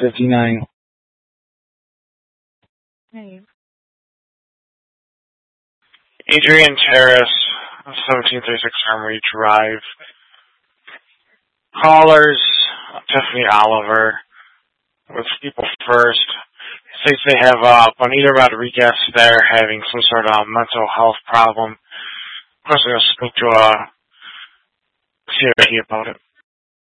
59. Hey. Adrian Terrace, 1736 Armory Drive. Callers, Tiffany Oliver, with People First, states they have Bonita Rodriguez there having some sort of mental health problem. Of course, I'm going to speak to CRT about it.